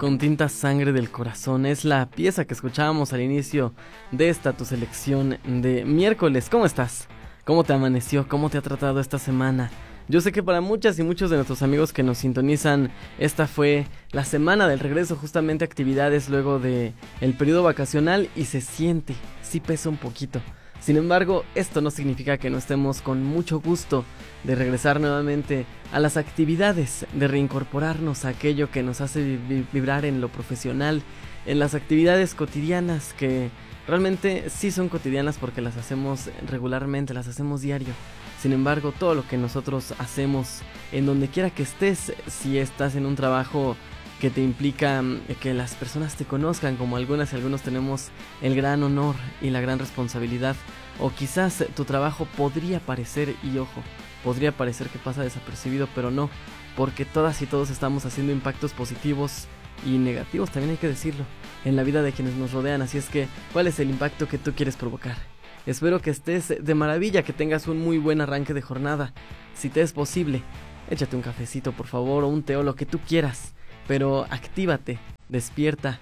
con tinta sangre del corazón. Es la pieza que escuchábamos al inicio de esta tu selección de miércoles. ¿Cómo estás? ¿Cómo te amaneció? ¿Cómo te ha tratado esta semana? Yo sé que para muchas y muchos de nuestros amigos que nos sintonizan, esta fue la semana del regreso justamente a actividades luego de el periodo vacacional y se siente, sí pesa un poquito. Sin embargo, esto no significa que no estemos con mucho gusto de regresar nuevamente a las actividades, de reincorporarnos a aquello que nos hace vibrar en lo profesional, en las actividades cotidianas que realmente sí son cotidianas porque las hacemos regularmente, las hacemos diario. Sin embargo, todo lo que nosotros hacemos en donde quiera que estés, si estás en un trabajo que te implica que las personas te conozcan, como algunas y algunos tenemos el gran honor y la gran responsabilidad, o quizás tu trabajo podría parecer, y ojo, podría parecer que pasa desapercibido, pero no, porque todas y todos estamos haciendo impactos positivos y negativos, también hay que decirlo, en la vida de quienes nos rodean. Así es que, ¿cuál es el impacto que tú quieres provocar? Espero que estés de maravilla, que tengas un muy buen arranque de jornada. Si te es posible, échate un cafecito por favor, o un té, o lo que tú quieras, pero actívate, despierta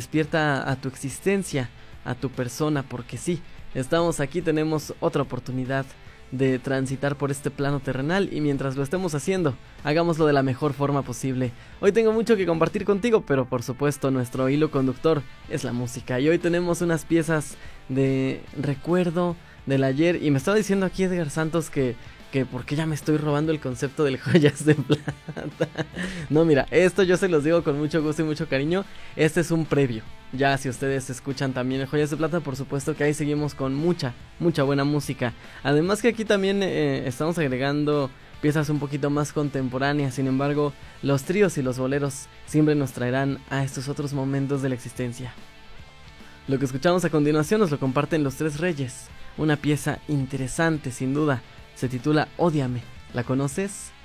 a tu existencia, a tu persona, porque sí, estamos aquí, tenemos otra oportunidad de transitar por este plano terrenal, y mientras lo estemos haciendo, hagámoslo de la mejor forma posible. Hoy tengo mucho que compartir contigo, pero por supuesto nuestro hilo conductor es la música, y hoy tenemos unas piezas de recuerdo del ayer, y me estaba diciendo aquí Edgar Santos que porque ya me estoy robando el concepto del Joyas de Plata. No, mira, esto yo se los digo con mucho gusto y mucho cariño. Este es un previo. Ya si ustedes escuchan también el Joyas de Plata, por supuesto que ahí seguimos con mucha buena música. Además que aquí también estamos agregando piezas un poquito más contemporáneas. Sin embargo, los tríos y los boleros siempre nos traerán a estos otros momentos de la existencia. Lo que escuchamos a continuación nos lo comparten Los Tres Reyes. Una pieza interesante sin duda. Se titula Ódiame. ¿La conoces?